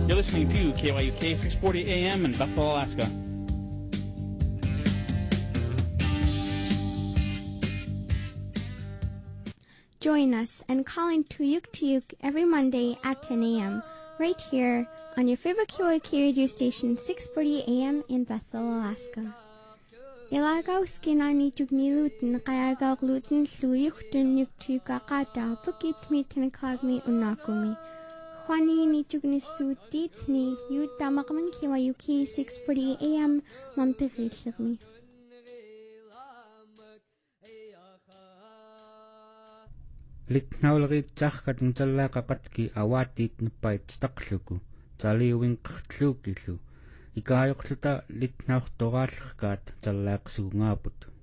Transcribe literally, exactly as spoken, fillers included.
You're listening to K Y U K six forty A M in Bethel, Alaska. Join us and call in Tuyuk Tuyuk every Monday at ten A M right here on your favorite K Y U K radio station six forty A M in Bethel, Alaska. Ilagaw skinani jugnilutin kayagaw glutin sluyuk tunyuk tuyukakata pukit mi tinakagmi unakumi. Juani ni jugnisutit ni yutamakman K Y U K six forty A M mamtighilagmi. Litnaulrit tsahkatn tallaqaqatki awatit nppait staqluku taliuwin qertlukillu ikaayuqluta litnaurtoraallrkaat tallaaqsugungaaput